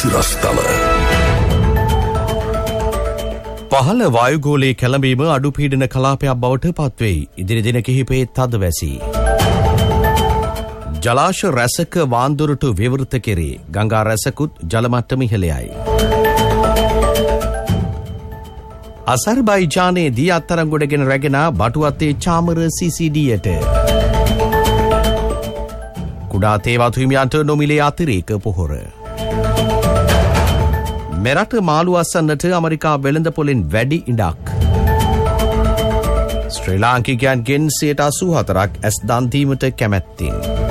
සිරස්තල. පහළ වායුගෝලයේ කැළඹීම අඩුපීඩන කලාපයක් බවට පත්වෙයි. ඉදිරි දින කිහිපයේ තද වැසි. ජලාශ රැසක වාන්දුරට විවෘත කෙරේ. ගංගා රැසකුත් ජලමට්ටම ඉහළයයි. අසර්බයිජානයේදී අත්අඩංගුවටගෙන රැගෙන බටුවත්තේ චාමර CCDයට. කුඩා තේවතු හිමියන්ට නොමිලේ අතිරේක පොහොර. මෙරට මාළු අස්සන්නට ඇමරිකා වෙළඳපොලෙන් වැඩි ඉඩක්. ශ්‍රී ලාංකිකයන්ගෙන් 84% ඇස් දන් දීමට කැමැත්තෙන්.